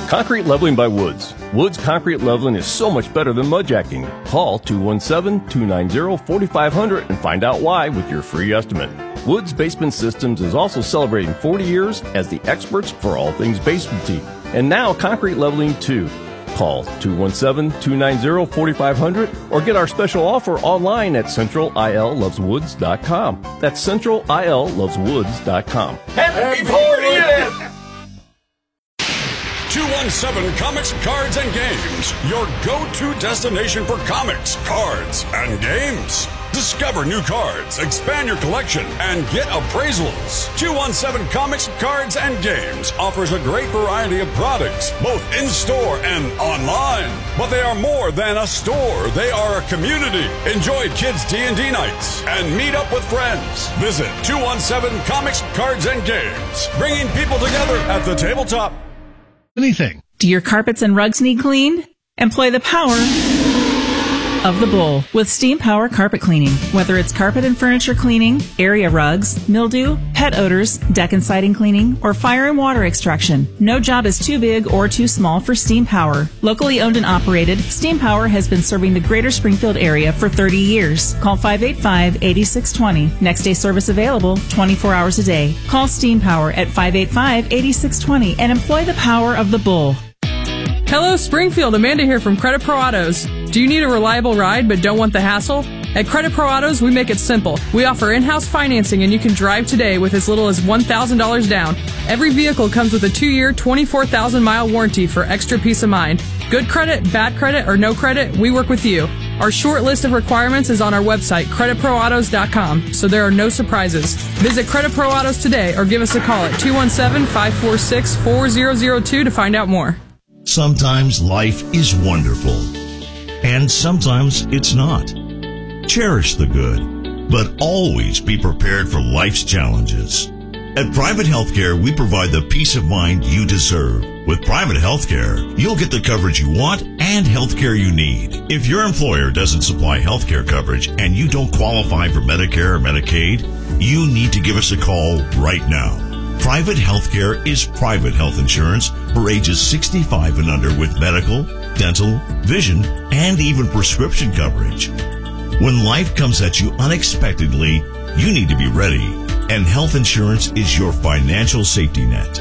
Concrete leveling by Woods. Woods Concrete Leveling is so much better than mudjacking. Call 217-290-4500 and find out why with your free estimate. Woods Basement Systems is also celebrating 40 years as the experts for all things basementy. And now concrete leveling too. Call 217-290-4500 or get our special offer online at centralilloveswoods.com. That's centralilloveswoods.com. Happy 40th! 217 Comics, Cards, and Games, your go-to destination for comics, cards, and games. Discover new cards, expand your collection, and get appraisals. 217 Comics, Cards, and Games offers a great variety of products, both in-store and online. But they are more than a store. They are a community. Enjoy kids' D&D nights and meet up with friends. Visit 217 Comics, Cards, and Games, bringing people together at the tabletop. Anything. Do your carpets and rugs need cleaned? Employ the power of the Bull with Steam Power Carpet Cleaning. Whether it's carpet and furniture cleaning, area rugs, mildew, pet odors, deck and siding cleaning, or fire and water extraction, no job is too big or too small for Steam Power. Locally owned and operated, Steam Power has been serving the greater Springfield area for 30 years. Call 585-8620. Next day service available 24 hours a day. Call Steam Power at 585-8620 and employ the power of the Bull. Hello, Springfield. Amanda here from Credit Pro Autos. Do you need a reliable ride but don't want the hassle? At Credit Pro Autos, we make it simple. We offer in-house financing and you can drive today with as little as $1,000 down. Every vehicle comes with a 2-year, 24,000-mile warranty for extra peace of mind. Good credit, bad credit, or no credit, we work with you. Our short list of requirements is on our website, creditproautos.com, so there are no surprises. Visit Credit Pro Autos today or give us a call at 217-546-4002 to find out more. Sometimes life is wonderful, and sometimes it's not. Cherish the good, but always be prepared for life's challenges. At Private Healthcare, we provide the peace of mind you deserve. With Private Healthcare, you'll get the coverage you want and healthcare you need. If your employer doesn't supply healthcare coverage and you don't qualify for Medicare or Medicaid, you need to give us a call right now. Private Healthcare is private health insurance for ages 65 and under with medical, dental, vision, and even prescription coverage. When life comes at you unexpectedly, you need to be ready, and health insurance is your financial safety net.